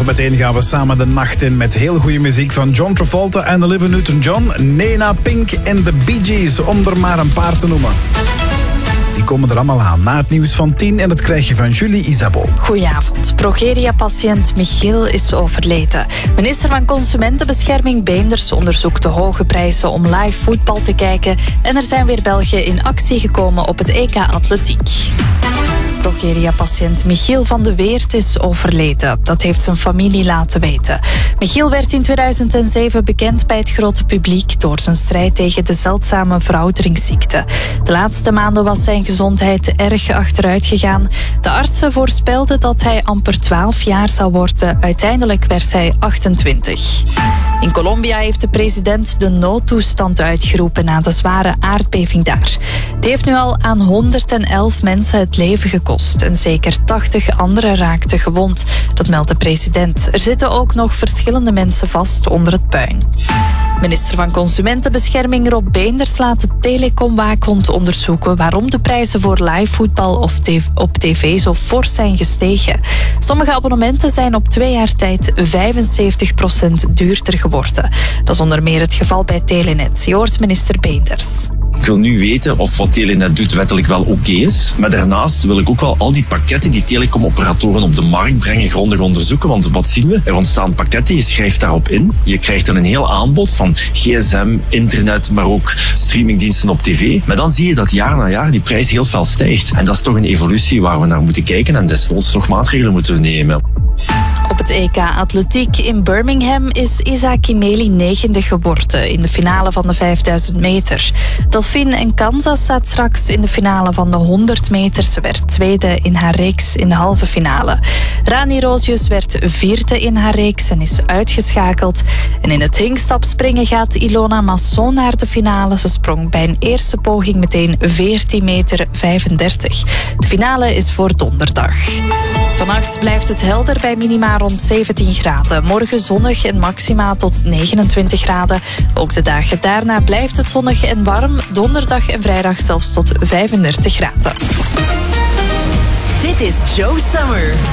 Zometeen gaan we samen de nacht in met heel goede muziek van John Travolta en Olivia Newton-John, Nena, Pink en de Bee Gees, om er maar een paar te noemen. Die komen er allemaal aan na het nieuws van 10 en dat krijg je van Julie Isabel. Goedenavond. Progeria-patiënt Michiel is overleden. Minister van Consumentenbescherming Beenders onderzoekt de hoge prijzen om live voetbal te kijken en er zijn weer Belgen in actie gekomen op het EK Atletiek. Progeria-patiënt Michiel van de Weert is overleden. Dat heeft zijn familie laten weten. Michiel werd in 2007 bekend bij het grote publiek door zijn strijd tegen de zeldzame verouderingsziekte. De laatste maanden was zijn gezondheid erg achteruit gegaan. De artsen voorspelden dat hij amper 12 jaar zou worden. Uiteindelijk werd hij 28. In Colombia heeft de president de noodtoestand uitgeroepen na de zware aardbeving daar. Die heeft nu al aan 111 mensen het leven gekost en zeker 80 anderen raakten gewond. Dat meldt de president. Er zitten ook nog verschillende mensen vast onder het puin. Minister van Consumentenbescherming Rob Beenders laat de telecomwaakhond onderzoeken waarom de prijzen voor live voetbal op tv zo fors zijn gestegen. Sommige abonnementen zijn op 2 jaar tijd 75% duurder geworden. Dat is onder meer het geval bij Telenet. Je hoort minister Beenders. Ik wil nu weten of wat Telenet doet wettelijk wel oké is. Maar daarnaast wil ik ook wel al die pakketten die telecomoperatoren op de markt brengen grondig onderzoeken. Want wat zien we? Er ontstaan pakketten, je schrijft daarop in. Je krijgt dan een heel aanbod van gsm, internet, maar ook streamingdiensten op tv. Maar dan zie je dat jaar na jaar die prijs heel fel stijgt. En dat is toch een evolutie waar we naar moeten kijken en desnoods toch maatregelen moeten nemen. Op het EK Atletiek in Birmingham is Isa Kimeli 9e geworden in de finale van de 5000 meter. Delphine Encanza staat straks in de finale van de 100 meter. Ze werd tweede in haar reeks in de halve finale. Rani Roosius werd 4e in haar reeks en is uitgeschakeld. En in het hingstapspringen gaat Ilona Masson naar de finale. Ze sprong bij een eerste poging meteen 14,35 meter. De finale is voor donderdag. Vannacht blijft het helder bij minima rond 17 graden. Morgen zonnig en maxima tot 29 graden. Ook de dagen daarna blijft het zonnig en warm. Donderdag en vrijdag zelfs tot 35 graden. Dit is Joe Summer.